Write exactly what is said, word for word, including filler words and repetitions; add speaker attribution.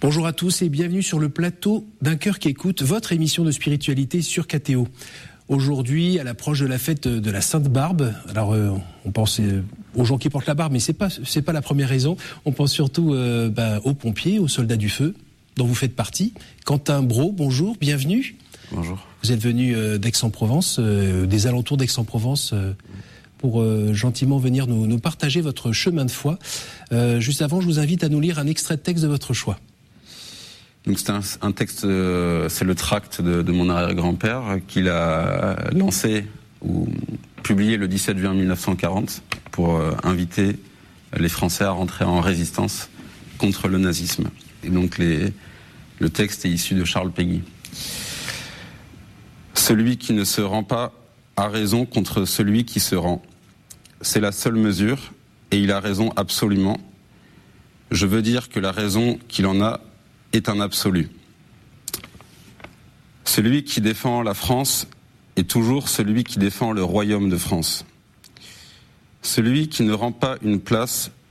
Speaker 1: Bonjour à tous et bienvenue sur le plateau d'Un Cœur qui écoute, votre émission de spiritualité sur K T O. Aujourd'hui, à l'approche de la fête de la Sainte Barbe, alors euh, on pense euh, aux gens qui portent la barbe, mais c'est pas c'est pas la première raison. On pense surtout euh, bah, aux pompiers, aux soldats du feu, dont vous faites partie. Quentin Brault, bonjour, bienvenue.
Speaker 2: Bonjour.
Speaker 1: Vous êtes venu euh, d'Aix-en-Provence, euh, des alentours d'Aix-en-Provence, euh, pour euh, gentiment venir nous, nous partager votre chemin de foi. Euh, juste avant, je vous invite à nous lire un extrait de texte de votre choix.
Speaker 2: Donc c'est un, un texte, euh, c'est le tract de, de mon arrière-grand-père qu'il a lancé ou publié le dix-sept juin mille neuf cent quarante pour euh, inviter les Français à rentrer en résistance contre le nazisme. Et donc les, le texte est issu de Charles Péguy. Celui qui ne se rend pas a raison contre celui qui se rend. C'est la seule mesure, et il a raison absolument. Je veux dire que la raison qu'il en a est un absolu. Celui qui défend la France est toujours celui qui défend le royaume de France. Celui qui ne rend pas une place